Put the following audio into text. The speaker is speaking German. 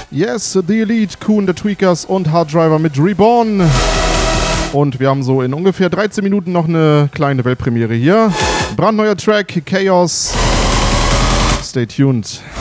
Yes, The Elite, Kuhn, The Tweakers und Hard Driver mit Reborn. Und wir haben so in ungefähr 13 Minuten noch eine kleine Weltpremiere hier. Brandneuer Track, Chaos. Stay tuned.